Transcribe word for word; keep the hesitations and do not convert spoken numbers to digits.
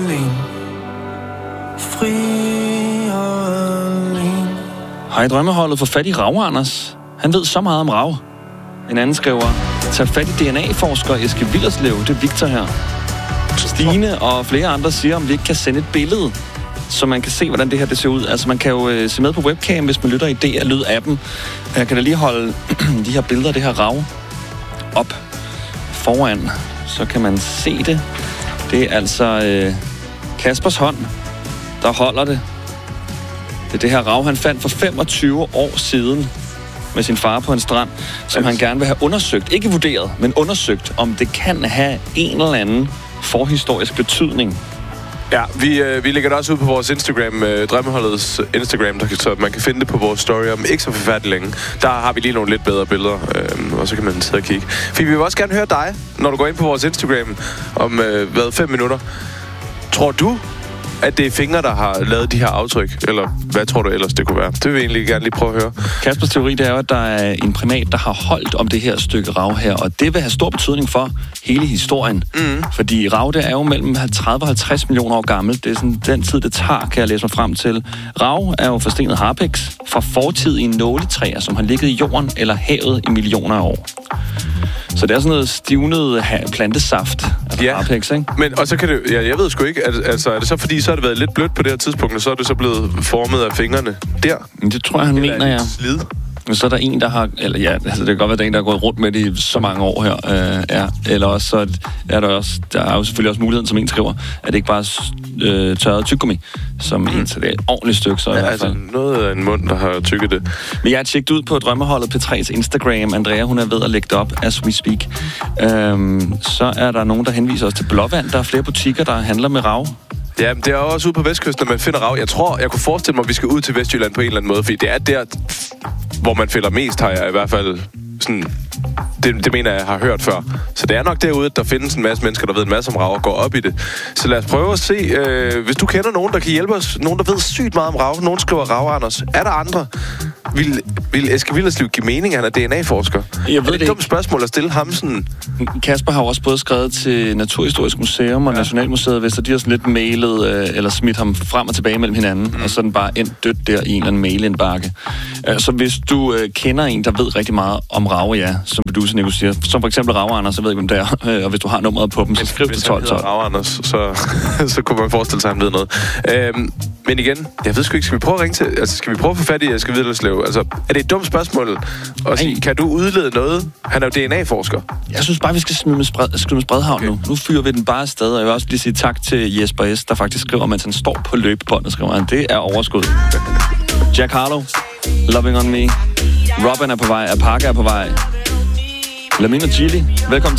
alene. Fri og alene. Har I drømmeholdet fået fat i Rav, Anders? Han ved så meget om Rav. En anden skriver, tag fat i D N A-forsker Eske Willerslev. Det er Victor her. Stine og flere andre siger, om vi ikke kan sende et billede, så man kan se, hvordan det her det ser ud. Altså, man kan jo øh, se med på webcam, hvis man lytter i D R-lyd-appen. Jeg kan da lige holde de her billeder af det her Rav op foran, så kan man se det. Det er altså øh, Kaspers hånd, der holder det. Det er det her Rav, han fandt for femogtyve år siden med sin far på en strand, som han gerne vil have undersøgt. Ikke vurderet, men undersøgt, om det kan have en eller anden forhistorisk betydning. Ja, vi, øh, vi lægger det også ud på vores Instagram, øh, Drømmeholdets Instagram, der, så man kan finde det på vores story om ikke så forfærdeligt længe. Der har vi lige nogle lidt bedre billeder, øh, og så kan man sidde og kigge. Fordi vi vil også gerne høre dig, når du går ind på vores Instagram om, øh, hvad, fem minutter. Tror du, at det er fingre, der har lavet de her aftryk? Eller hvad tror du ellers, det kunne være? Det vil vi egentlig gerne lige prøve at høre. Kaspers teori, det er jo, at der er en primat, der har holdt om det her stykke Rav her, og det vil have stor betydning for hele historien. Mm. Fordi Rav, det er jo mellem tredive og halvtreds millioner år gammelt. Det er sådan den tid, det tager, kan jeg læse mig frem til. Rav er jo forstenet harpiks fra fortidige nåletræer, som har ligget i jorden eller havet i millioner af år. Så det er sådan noget stivnet plantesaft af ja, harpiks, ikke? Men, og så kan det, ja, jeg ved sgu ikke, at, altså er det så fordi, så har det været lidt blødt på det her tidspunkt, og så er det så blevet formet af fingrene der? Det tror jeg, han eller mener, ja. Slid? Så er der en, der har... Eller ja, altså det kan godt være, der er en, der har gået rundt med det i så mange år her. Øh, ja. Eller også, så er der også... Der er jo selvfølgelig også muligheden, som en skriver, at det ikke bare er øh, tørret tyggegummi, som mm. en, så det er et ordentligt stykke, så ja, i hvert fald. Altså noget af en mund, der har tykket det. Men jeg har tjekket ud på Drømmeholdet P tre's Instagram. Andrea, hun er ved at lægge det op, as we speak. Øhm, så er der nogen, der henviser os til Blåvand. Der er flere butikker, der handler med Rav. Ja, det er også ude på Vestkysten, når man finder Rav. Jeg tror, jeg kunne forestille mig, at vi skal ud til Vestjylland på en eller anden måde, fordi det er der, hvor man finder mest, har jeg i hvert fald sådan... Det, det mener jeg, jeg har hørt før. Så det er nok derude, at der findes en masse mennesker, der ved en masse om Rav og går op i det. Så lad os prøve at se, øh, hvis du kender nogen, der kan hjælpe os, nogen, der ved sygt meget om Rav, nogen skriver Rav, Anders. Er der andre? Vil, vil Eske Willerslev give mening, at han er D N A-forsker? Jeg ved er det et dumt spørgsmål at stille ham sådan? Kasper har også både skrevet til Naturhistorisk Museum og ja. Nationalmuseet, hvis de har sådan lidt mailet øh, eller smidt ham frem og tilbage mellem hinanden, mm. og sådan bare endt dødt der i en eller anden mailindbakke. Uh, så hvis du øh, kender en, der ved rigtig meget om Rav, ja, som producer Nico siger, som for eksempel Rav Anders, så ved jeg ikke, hvem det er, og hvis du har nummeret på dem, så skriv til tolv tolv. Hvis han hedder Rav Anders, så, så kunne man forestille sig, at han ved noget. Øhm, men igen, jeg ved sgu ikke, skal vi prøve at ringe til, altså skal vi prøve at få fat i Eske Willerslev? Altså, er det et dumt spørgsmål at sige, kan du udlede noget? Han er jo D N A-forsker. Jeg synes bare, vi skal smide med, spred, smide med spredhavn okay. nu. Nu fyrer vi den bare afsted, og jeg vil også lige sige tak til Jesper S., der faktisk skriver, mens han står på løbebåndet, skriver han, det er overskud. Jack Harlow, Loving on Me. Robin er på vej, Apaka er på vej. Lamine og Gilly, velkommen.